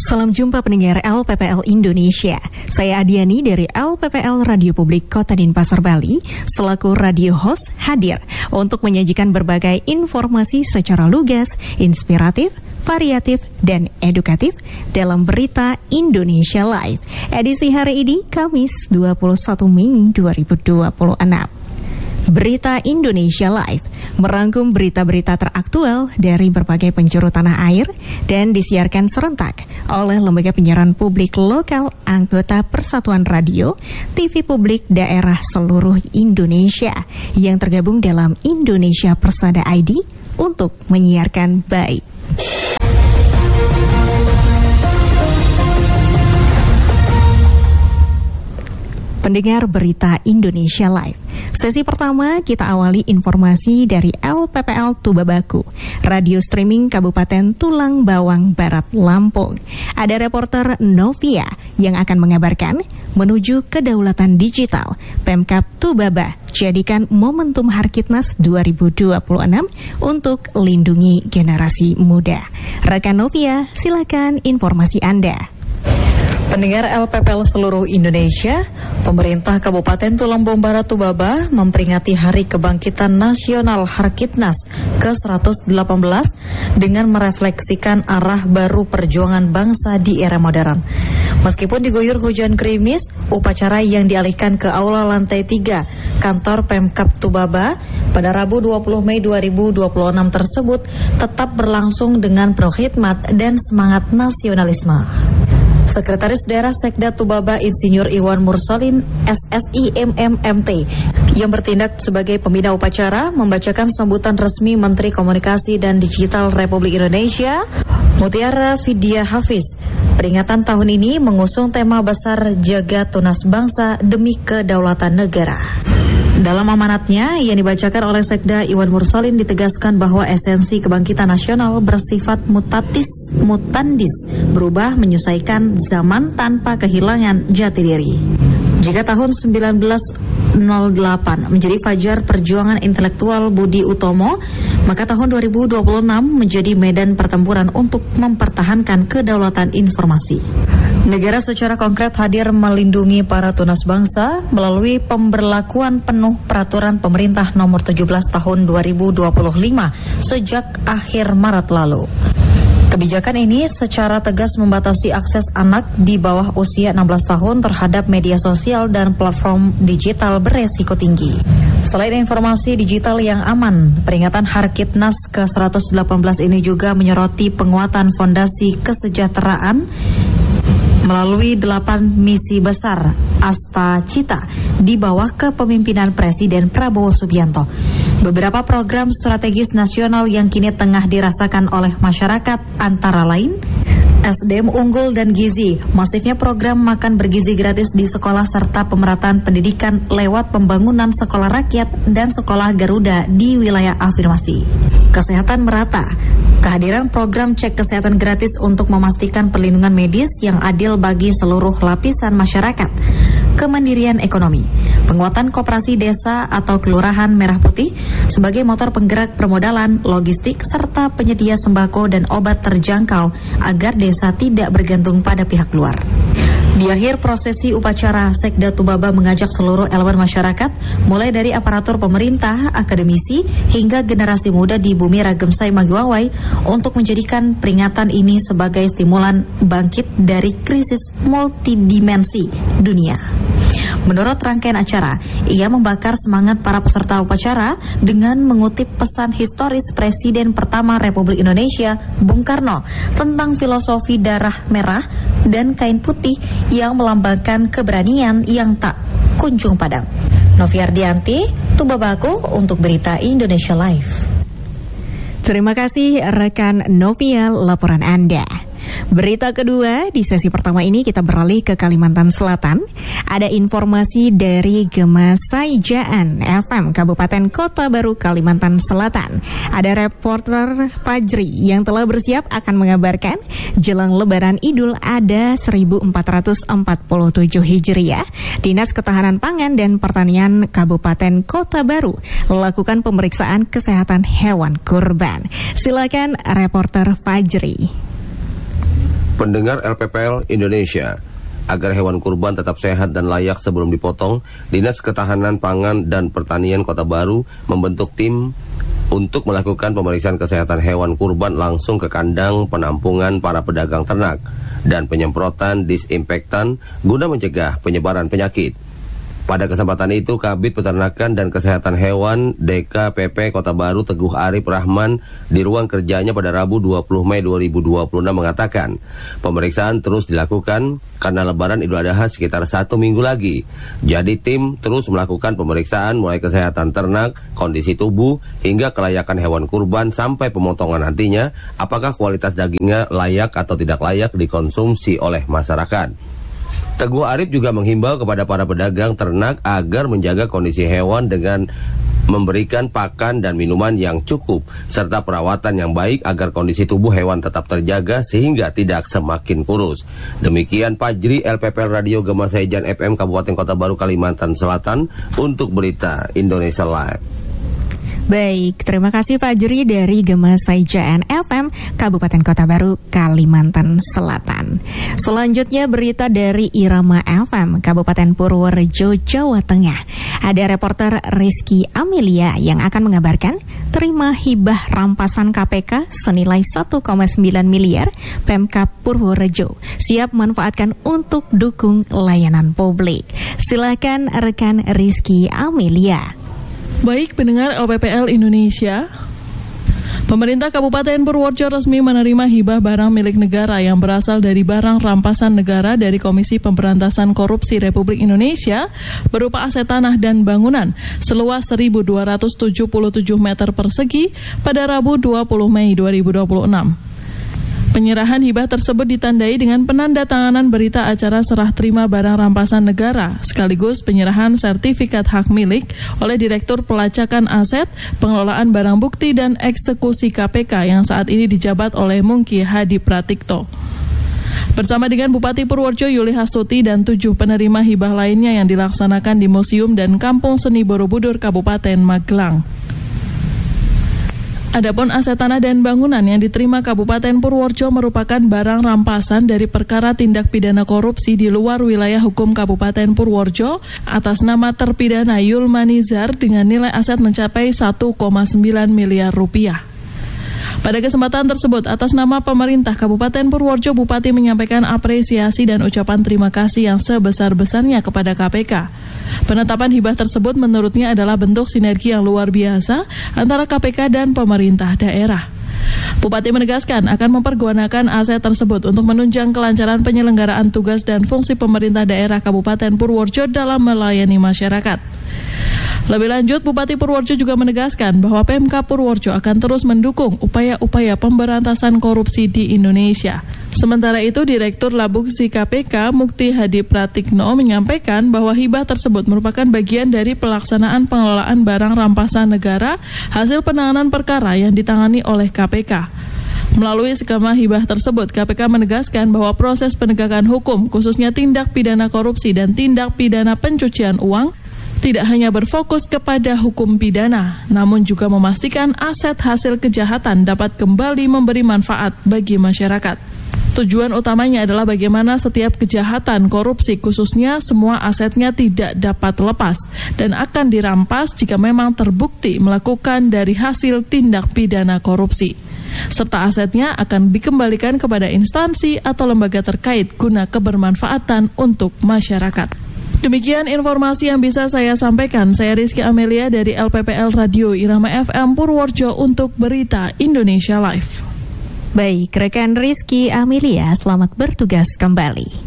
Salam jumpa pendengar LPPL Indonesia. Saya Adiani dari LPPL Radio Publik Kota Denpasar, Bali, selaku radio host hadir untuk menyajikan berbagai informasi secara lugas, inspiratif, variatif, dan edukatif dalam Berita Indonesia Live. Edisi hari ini, Kamis 21 Mei 2026. Berita Indonesia Live merangkum berita-berita teraktual dari berbagai penjuru tanah air dan disiarkan serentak oleh Lembaga Penyiaran Publik Lokal anggota Persatuan Radio TV Publik Daerah seluruh Indonesia yang tergabung dalam Indonesia Persada ID untuk menyiarkan baik. Pendengar Berita Indonesia Live. Sesi pertama kita awali informasi dari LPPL Tubabaku, radio streaming Kabupaten Tulang Bawang Barat, Lampung. Ada reporter Novia yang akan mengabarkan menuju kedaulatan digital. Pemkab Tubaba jadikan momentum Harkitnas 2026 untuk lindungi generasi muda. Rekan Novia, silakan informasi Anda. Pendengar LPPL seluruh Indonesia, pemerintah Kabupaten Tulang Bawang Barat Tubaba memperingati Hari Kebangkitan Nasional Harkitnas ke-118 dengan merefleksikan arah baru perjuangan bangsa di era modern. Meskipun diguyur hujan gerimis, upacara yang dialihkan ke Aula Lantai 3 Kantor Pemkab Tubaba pada Rabu 20 Mei 2026 tersebut tetap berlangsung dengan penuh khidmat dan semangat nasionalisme. Sekretaris Daerah Sekda Tubaba Insinyur Iwan Mursalin SSI MMMT yang bertindak sebagai pembina upacara membacakan sambutan resmi Menteri Komunikasi dan Digital Republik Indonesia Mutiara Vidya Hafiz. Peringatan tahun ini mengusung tema besar Jaga Tunas Bangsa Demi Kedaulatan Negara. Dalam amanatnya yang dibacakan oleh Sekda Iwan Mursalin ditegaskan bahwa esensi kebangkitan nasional bersifat mutandis, berubah menyesuaikan zaman tanpa kehilangan jati diri. Jika tahun 1908 menjadi fajar perjuangan intelektual Budi Utomo, maka tahun 2026 menjadi medan pertempuran untuk mempertahankan kedaulatan informasi. Negara secara konkret hadir melindungi para tunas bangsa melalui pemberlakuan penuh peraturan pemerintah nomor 17 tahun 2025 sejak akhir Maret lalu. Kebijakan ini secara tegas membatasi akses anak di bawah usia 16 tahun terhadap media sosial dan platform digital beresiko tinggi. Selain informasi digital yang aman, peringatan Harkitnas ke-118 ini juga menyoroti penguatan fondasi kesejahteraan melalui 8 misi besar Asta Cita di bawah kepemimpinan Presiden Prabowo Subianto. Beberapa program strategis nasional yang kini tengah dirasakan oleh masyarakat antara lain SDM unggul dan gizi, masifnya program makan bergizi gratis di sekolah serta pemerataan pendidikan lewat pembangunan sekolah rakyat dan sekolah Garuda di wilayah afirmasi. Kesehatan merata, kehadiran program cek kesehatan gratis untuk memastikan perlindungan medis yang adil bagi seluruh lapisan masyarakat. Kemandirian ekonomi, penguatan koperasi desa atau kelurahan merah putih sebagai motor penggerak permodalan, logistik, serta penyedia sembako dan obat terjangkau agar desa tidak bergantung pada pihak luar. Di akhir prosesi upacara, Sekda Tubaba mengajak seluruh elemen masyarakat, mulai dari aparatur pemerintah, akademisi, hingga generasi muda di Bumi Ragemsai Magiwawai untuk menjadikan peringatan ini sebagai stimulan bangkit dari krisis multidimensi dunia. Menurut rangkaian acara, ia membakar semangat para peserta upacara dengan mengutip pesan historis Presiden pertama Republik Indonesia, Bung Karno, tentang filosofi darah merah dan kain putih yang melambangkan keberanian yang tak kunjung padam. Noviardianti, Tubabaku untuk Berita Indonesia Live. Terima kasih rekan Novia laporan Anda. Berita kedua, di sesi pertama ini kita beralih ke Kalimantan Selatan. Ada informasi dari Gema Saijaan FM Kabupaten Kota Baru, Kalimantan Selatan. Ada reporter Fajri yang telah bersiap akan mengabarkan jelang Lebaran Idul Adha 1447 Hijriah. Dinas Ketahanan Pangan dan Pertanian Kabupaten Kota Baru lakukan pemeriksaan kesehatan hewan kurban. Silakan reporter Fajri. Pendengar LPPL Indonesia, agar hewan kurban tetap sehat dan layak sebelum dipotong, Dinas Ketahanan Pangan dan Pertanian Kota Baru membentuk tim untuk melakukan pemeriksaan kesehatan hewan kurban langsung ke kandang penampungan para pedagang ternak dan penyemprotan disinfektan guna mencegah penyebaran penyakit. Pada kesempatan itu, Kabid Peternakan dan Kesehatan Hewan DKPP Kota Baru Teguh Arif Rahman di ruang kerjanya pada Rabu 20 Mei 2026 mengatakan, pemeriksaan terus dilakukan karena Lebaran Idul Adha sekitar 1 minggu lagi. Jadi tim terus melakukan pemeriksaan mulai kesehatan ternak, kondisi tubuh, hingga kelayakan hewan kurban sampai pemotongan nantinya, apakah kualitas dagingnya layak atau tidak layak dikonsumsi oleh masyarakat. Teguh Arif juga menghimbau kepada para pedagang ternak agar menjaga kondisi hewan dengan memberikan pakan dan minuman yang cukup, serta perawatan yang baik agar kondisi tubuh hewan tetap terjaga sehingga tidak semakin kurus. Demikian Fajri, LPPL Radio Gemasaijan FM Kabupaten Kota Baru, Kalimantan Selatan untuk Berita Indonesia Live. Baik, terima kasih Fajri dari Gemasaijan FM Kabupaten Kota Baru, Kalimantan Selatan. Selanjutnya berita dari Irama FM Kabupaten Purworejo, Jawa Tengah. Ada reporter Rizky Amelia yang akan mengabarkan terima hibah rampasan KPK senilai 1,9 miliar Pemkab Purworejo siap manfaatkan untuk dukung layanan publik. Silakan rekan Rizky Amelia. Baik pendengar LPPL Indonesia, pemerintah Kabupaten Purworejo resmi menerima hibah barang milik negara yang berasal dari barang rampasan negara dari Komisi Pemberantasan Korupsi Republik Indonesia berupa aset tanah dan bangunan seluas 1.277 meter persegi pada Rabu 20 Mei 2026. Penyerahan hibah tersebut ditandai dengan penandatanganan berita acara serah terima barang rampasan negara, sekaligus penyerahan sertifikat hak milik oleh Direktur Pelacakan Aset, Pengelolaan Barang Bukti dan Eksekusi KPK yang saat ini dijabat oleh Mungki Hadi Pratikto. Bersama dengan Bupati Purworejo Yuli Hastuti dan 7 penerima hibah lainnya yang dilaksanakan di Museum dan Kampung Seni Borobudur Kabupaten Magelang. Adapun aset tanah dan bangunan yang diterima Kabupaten Purworejo merupakan barang rampasan dari perkara tindak pidana korupsi di luar wilayah hukum Kabupaten Purworejo atas nama terpidana Yulmanizar dengan nilai aset mencapai 1,9 miliar rupiah. Pada kesempatan tersebut, atas nama pemerintah Kabupaten Purworejo, Bupati menyampaikan apresiasi dan ucapan terima kasih yang sebesar-besarnya kepada KPK. Penetapan hibah tersebut menurutnya adalah bentuk sinergi yang luar biasa antara KPK dan pemerintah daerah. Bupati menegaskan akan mempergunakan aset tersebut untuk menunjang kelancaran penyelenggaraan tugas dan fungsi pemerintah daerah Kabupaten Purworejo dalam melayani masyarakat. Lebih lanjut, Bupati Purworejo juga menegaskan bahwa Pemkab Purworejo akan terus mendukung upaya-upaya pemberantasan korupsi di Indonesia. Sementara itu, Direktur Labuksi KPK Mukti Hadi Pratikno menyampaikan bahwa hibah tersebut merupakan bagian dari pelaksanaan pengelolaan barang rampasan negara hasil penanganan perkara yang ditangani oleh KPK. Melalui skema hibah tersebut, KPK menegaskan bahwa proses penegakan hukum, khususnya tindak pidana korupsi dan tindak pidana pencucian uang, tidak hanya berfokus kepada hukum pidana, namun juga memastikan aset hasil kejahatan dapat kembali memberi manfaat bagi masyarakat. Tujuan utamanya adalah bagaimana setiap kejahatan korupsi khususnya semua asetnya tidak dapat lepas dan akan dirampas jika memang terbukti melakukan dari hasil tindak pidana korupsi. Serta asetnya akan dikembalikan kepada instansi atau lembaga terkait guna kebermanfaatan untuk masyarakat. Demikian informasi yang bisa saya sampaikan. Saya Rizky Amelia dari LPPL Radio Irama FM Purworejo untuk Berita Indonesia Live. Baik, rekan Rizky Amelia, selamat bertugas kembali.